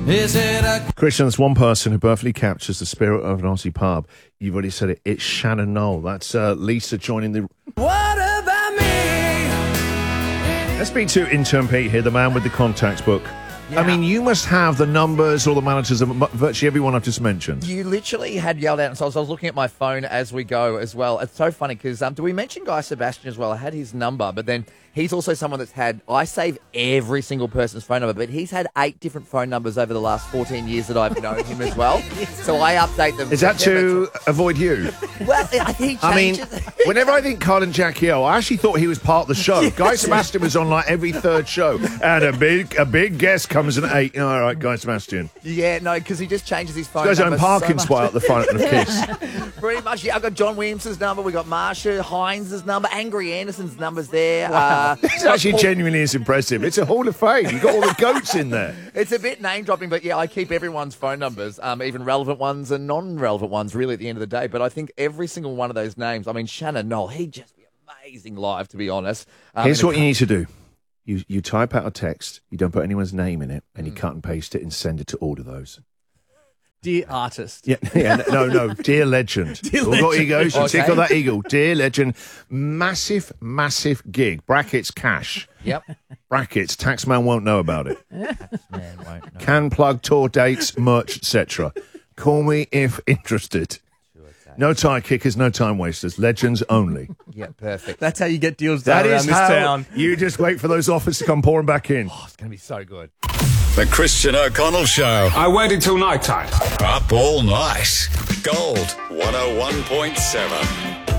Is it a... Christian, there's one person who perfectly captures the spirit of an Aussie pub. You've already said it. It's Shannon Knoll. That's Lisa joining the... What about me? Let's speak to intern Pete here, the man with the contacts book. Yeah. I mean, you must have the numbers or the managers of virtually everyone I've just mentioned. You literally had yelled out, and so I was looking at my phone as we go as well. It's so funny because do we mention Guy Sebastian as well? I had his number, but then he's also someone that's had, I save every single person's phone number, but he's had 8 different phone numbers over the last 14 years that I've known him as well. So I update them. Is that to avoid you? Well, he changes. I mean, whenever I think Carl and Jackie O, I actually thought he was part of the show. Guy Sebastian was on like every third show, and a big guest comes in at 8. All right, Guy Sebastian. Yeah, no, because he just changes his phone He's got his number own parking spot at the front of Kiss. Pretty much, yeah. I've got John Williamson's number. We've got Marsha Hines' number. Angry Anderson's number's there. Wow. It's actually genuinely is impressive. It's a Hall of Fame. You've got all the goats in there. It's a bit name-dropping, but yeah, I keep everyone's phone numbers, even relevant ones and non-relevant ones, really, at the end of the day. But I think every single one of those names, I mean, Shannon Knoll, he'd just be amazing live, to be honest. Here's what you need to do. You type out a text, you don't put anyone's name in it, and you cut and paste it and send it to all of those. Dear artist. Yeah, no. Dear legend. All got egos. You tickle that eagle. Dear legend. Massive gig. Brackets cash. Yep. Brackets taxman won't know about it. Man won't know. Can plug tour dates, merch, etc. Call me if interested. No tie kickers, no time wasters. Legends only. Yeah, perfect. That's how you get deals done around this town. You just wait for those offers to come pouring back in. Oh, it's going to be so good. The Christian O'Connell Show. I waited till night time. Up all night. Gold 101.7.